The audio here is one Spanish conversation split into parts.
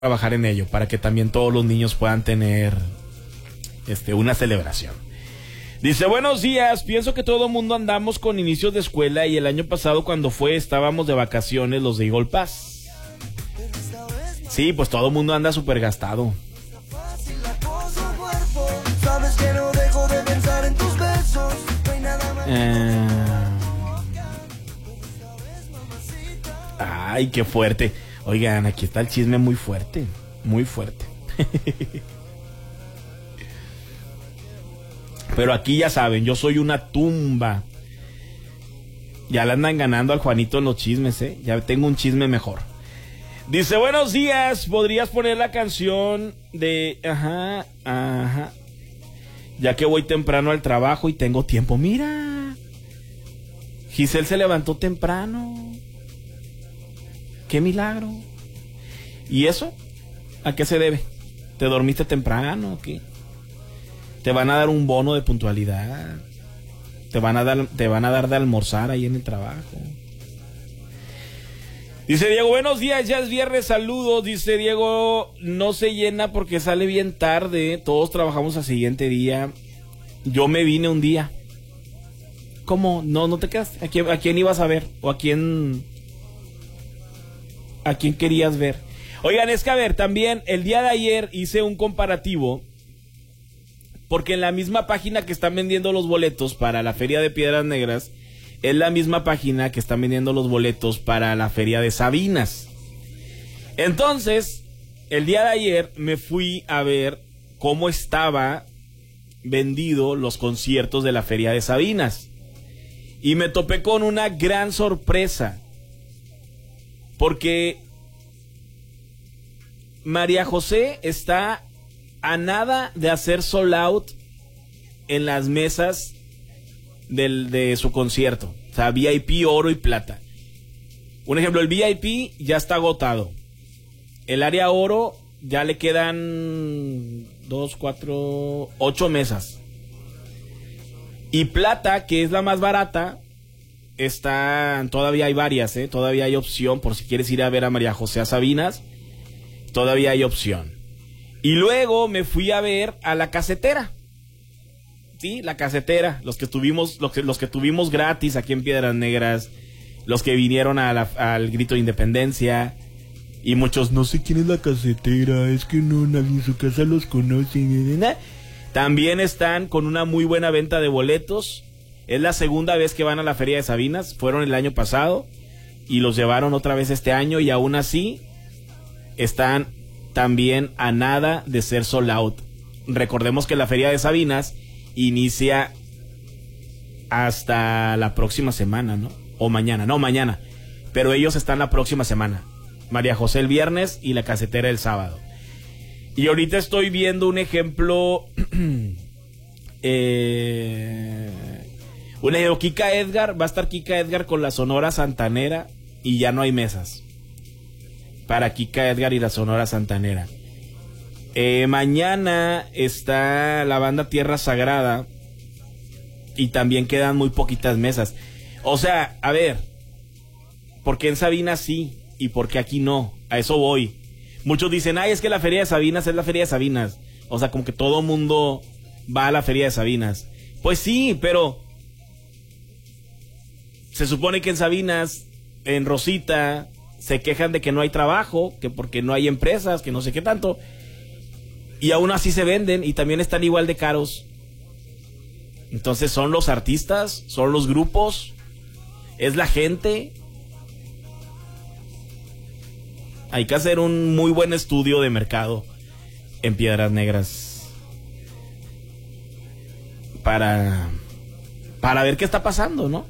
trabajar en ello para que también todos los niños puedan tener una celebración. Dice, buenos días, pienso que todo mundo andamos con inicios de escuela y el año pasado cuando estábamos de vacaciones los de Eagle Pass. Sí, pues todo mundo anda súper gastado. Ay, qué fuerte. Oigan, aquí está el chisme muy fuerte, muy fuerte. Pero aquí ya saben, yo soy una tumba. Ya le andan ganando al Juanito en los chismes, ya tengo un chisme mejor. Dice, buenos días, ¿podrías poner la canción de... Ajá, ya que voy temprano al trabajo y tengo tiempo? Mira, Giselle se levantó temprano. ¡Qué milagro! ¿Y eso? ¿A qué se debe? ¿Te dormiste temprano o qué? ¿Te van a dar un bono de puntualidad? ¿Te van a dar de almorzar ahí en el trabajo? Dice Diego, buenos días, ya es viernes, saludos. Dice Diego, no se llena porque sale bien tarde. Todos trabajamos al siguiente día. Yo me vine un día. ¿Cómo? No te quedaste. ¿A quién ibas a ver? ¿O a quién querías ver? Oigan, es que a ver, también el día de ayer hice un comparativo, porque en la misma página que están vendiendo los boletos para la Feria de Piedras Negras, es la misma página que están vendiendo los boletos para la Feria de Sabinas. Entonces, el día de ayer me fui a ver cómo estaba vendido los conciertos de la Feria de Sabinas. Y me topé con una gran sorpresa, porque María José está a nada de hacer sold out en las mesas de su concierto. O sea, VIP, oro y plata. Un ejemplo, el VIP ya está agotado. El área oro ya le quedan 2, 4, 8 mesas. Y plata, que es la más barata, todavía hay varias, todavía hay opción por si quieres ir a ver a María José a Sabinas. Todavía hay opción. Y luego me fui a ver a la casetera. Sí, la casetera, los que tuvimos gratis aquí en Piedras Negras, los que vinieron al Grito de Independencia, y muchos, no sé quién es la casetera, es que no, nadie en su casa los conoce. También están con una muy buena venta de boletos. Es la segunda vez que van a la Feria de Sabinas, fueron el año pasado y los llevaron otra vez este año, y aún así están también a nada de ser sold out. Recordemos que la Feria de Sabinas inicia hasta la próxima semana, ¿no? O mañana, pero ellos están la próxima semana. María José el viernes y la casetera el sábado. Y ahorita estoy viendo un ejemplo. Kika Edgar, va a estar Kika Edgar con la Sonora Santanera y ya no hay mesas para Kika Edgar y la Sonora Santanera. Mañana está la banda Tierra Sagrada y también quedan muy poquitas mesas. O sea, a ver, ¿por qué en Sabinas sí y por qué aquí no? A eso voy. Muchos dicen, ay, es que la Feria de Sabinas es la Feria de Sabinas. O sea, como que todo mundo va a la Feria de Sabinas. Pues sí, pero se supone que en Sabinas, en Rosita, se quejan de que no hay trabajo, que porque no hay empresas, que no sé qué tanto. Y aún así se venden y también están igual de caros. Entonces, ¿son los artistas? ¿Son los grupos? ¿Es la gente? Hay que hacer un muy buen estudio de mercado en Piedras Negras para ver qué está pasando, ¿no?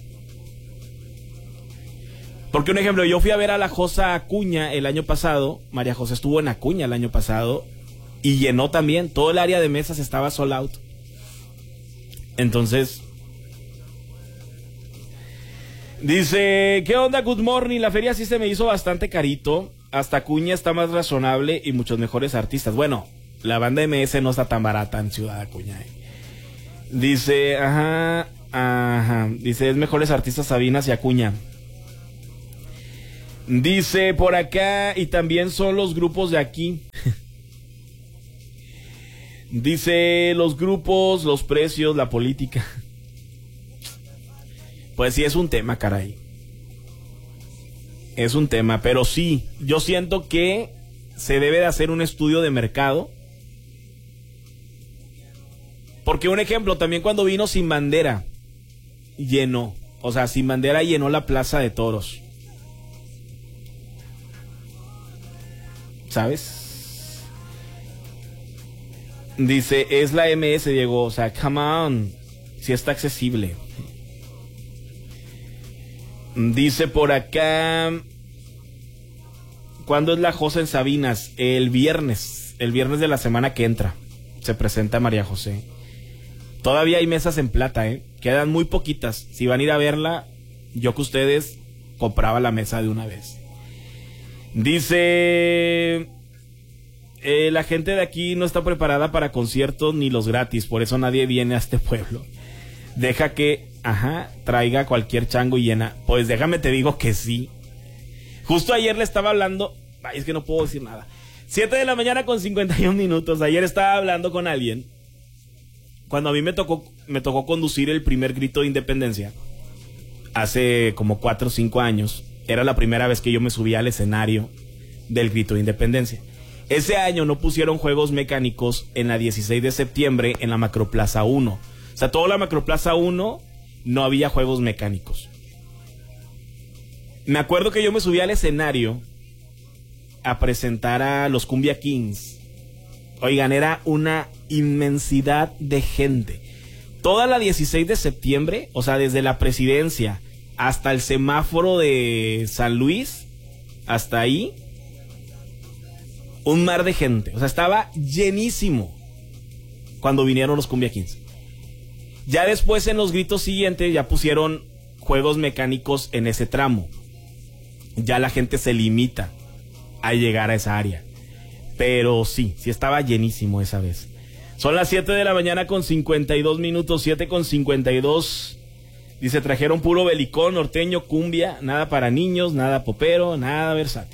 Porque un ejemplo, yo fui a ver a la Josa Acuña el año pasado. María José estuvo en Acuña el año pasado y llenó también. Todo el área de mesas estaba sold out. Entonces, dice, ¿qué onda? Good morning. La feria sí se me hizo bastante carito. Hasta Acuña está más razonable y muchos mejores artistas. Bueno, la banda MS no está tan barata en Ciudad Acuña. Dice, dice, es mejores artistas Sabinas y Acuña. Dice por acá, y también son los grupos de aquí. Dice los grupos, los precios, la política. Pues sí, es un tema, caray. Es un tema, pero sí, yo siento que se debe de hacer un estudio de mercado. Porque un ejemplo, también cuando vino Sin Bandera, llenó. O sea, Sin Bandera llenó la Plaza de Toros. ¿Sabes? Dice, es la MS, Diego. O sea, come on. Si está accesible. Dice por acá, ¿cuándo es la José en Sabinas? El viernes de la semana que entra se presenta María José. Todavía hay mesas en plata, quedan muy poquitas. Si van a ir a verla, yo que ustedes compraba la mesa de una vez. Dice, la gente de aquí no está preparada para conciertos ni los gratis, por eso nadie viene a este pueblo. Deja que, traiga cualquier chango y llena. Pues déjame te digo que sí. Justo ayer le estaba hablando, es que no puedo decir nada. 7 de la mañana con 51 minutos. Ayer estaba hablando con alguien. Cuando a mí me tocó conducir el primer grito de independencia, hace como 4 o 5 años, era la primera vez que yo me subía al escenario del grito de independencia. Ese año no pusieron juegos mecánicos en la 16 de septiembre en la Macroplaza 1. O sea, toda la Macroplaza 1 no había juegos mecánicos. Me acuerdo que yo me subí al escenario a presentar a los Cumbia Kings. Oigan, era una inmensidad de gente. Toda la 16 de septiembre, o sea, desde la presidencia hasta el semáforo de San Luis, hasta ahí, un mar de gente. O sea, estaba llenísimo cuando vinieron los Cumbia Kings. Ya después, en los gritos siguientes, ya pusieron juegos mecánicos en ese tramo. Ya la gente se limita a llegar a esa área. Pero sí estaba llenísimo esa vez. Son las 7 de la mañana con 52 minutos, 7 con 52. Dice, trajeron puro belicón, norteño, cumbia, nada para niños, nada popero, nada versátil.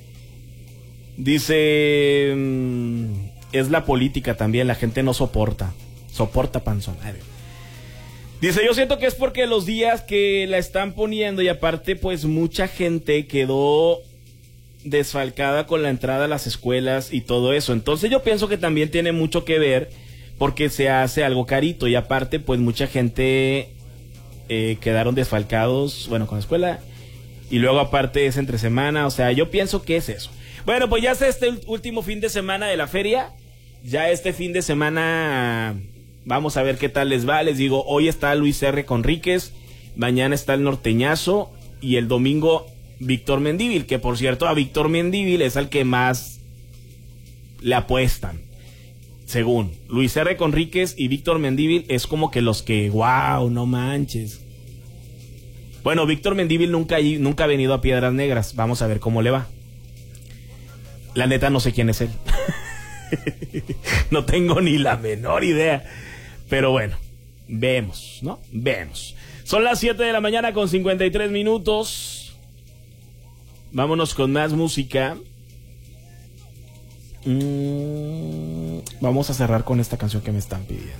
Dice, es la política también, la gente no soporta panzón. Dice, yo siento que es porque los días que la están poniendo y aparte pues mucha gente quedó desfalcada con la entrada a las escuelas y todo eso. Entonces yo pienso que también tiene mucho que ver porque se hace algo carito y aparte pues mucha gente quedaron desfalcados, bueno, con la escuela y luego aparte es entre semana, o sea, yo pienso que es eso. Bueno, pues ya es este último fin de semana de la feria, ya este fin de semana vamos a ver qué tal les va. Les digo, hoy está Luis R. Conríquez, mañana está el Norteñazo y el domingo Víctor Mendívil, que por cierto a Víctor Mendívil es al que más le apuestan. Según Luis R. Conríquez y Víctor Mendívil es como que los que, wow, no manches. Bueno, Víctor Mendívil nunca ha venido a Piedras Negras, vamos a ver cómo le va. La neta no sé quién es él. No tengo ni la menor idea. Pero bueno, vemos, ¿no? Vemos. Son las 7 de la mañana con 53 minutos. Vámonos con más música. Vamos a cerrar con esta canción que me están pidiendo.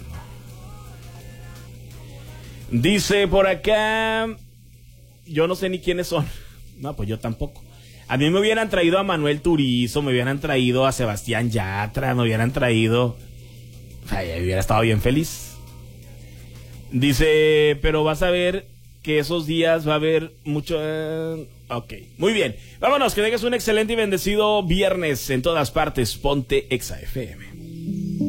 Dice por acá, yo no sé ni quiénes son. No, pues yo tampoco. A mí me hubieran traído a Manuel Turizo, me hubieran traído a Sebastián Yatra, me hubieran traído... O sea, yo hubiera estado bien feliz. Dice, pero vas a ver que esos días va a haber mucho... Ok, muy bien. Vámonos, que tengas un excelente y bendecido viernes en todas partes. Ponte Exa FM.